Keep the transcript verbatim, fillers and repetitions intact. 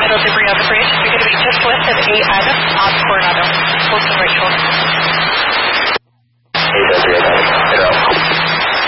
metal debris on the bridge. You're going to be just west of A. Adams on Coronado. Close to